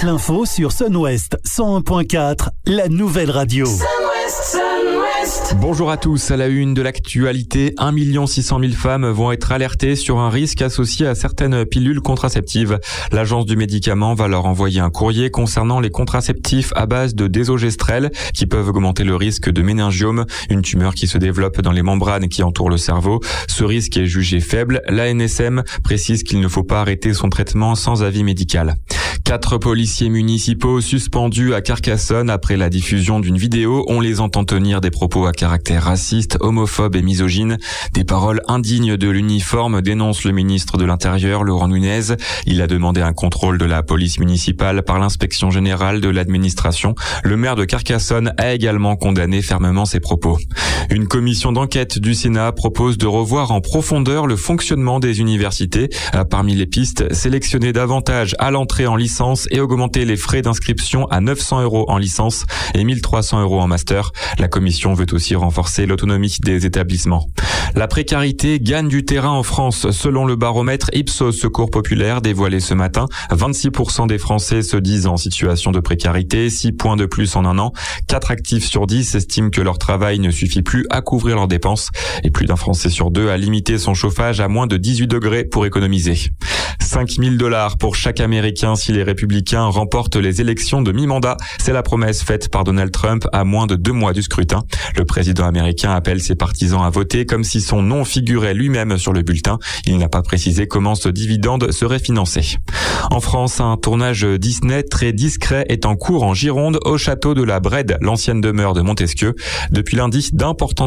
toute l'info sur Sun-Ouest 101.4, la nouvelle radio. Bonjour à tous, à la une de l'actualité, 1 600 000 femmes vont être alertées sur un risque associé à certaines pilules contraceptives. L'agence du médicament va leur envoyer un courrier concernant les contraceptifs à base de désogestrel qui peuvent augmenter le risque de méningiome, une tumeur qui se développe dans les membranes qui entourent le cerveau. Ce risque est jugé faible. L'ANSM précise qu'il ne faut pas arrêter son traitement sans avis médical. 4 policiers municipaux suspendus à Carcassonne après la diffusion d'une vidéo. On les entend tenir des propos à caractère raciste, homophobe et misogyne. Des paroles indignes de l'uniforme, dénonce le ministre de l'Intérieur, Laurent Nunez. Il a demandé un contrôle de la police municipale par l'inspection générale de l'administration. Le maire de Carcassonne a également condamné fermement ces propos. Une commission d'enquête du Sénat propose de revoir en profondeur le fonctionnement des universités. Parmi les pistes, sélectionner davantage à l'entrée en licence et augmenter les frais d'inscription à 900 € en licence et 1 300 € en master. La commission veut aussi renforcer l'autonomie des établissements. La précarité gagne du terrain en France. Selon le baromètre Ipsos Secours Populaire dévoilé ce matin, 26% des Français se disent en situation de précarité, 6 points de plus en un an. 4 actifs sur 10 estiment que leur travail ne suffit plus à couvrir leurs dépenses. Et plus d'un Français sur 2 a limité son chauffage à moins de 18 degrés pour économiser. $5 000 pour chaque Américain si les républicains remportent les élections de mi-mandat. C'est la promesse faite par Donald Trump à moins de 2 mois du scrutin. Le président américain appelle ses partisans à voter comme si son nom figurait lui-même sur le bulletin. Il n'a pas précisé comment ce dividende serait financé. En France, un tournage Disney très discret est en cours en Gironde au château de la Brède, l'ancienne demeure de Montesquieu. Depuis lundi, d'importants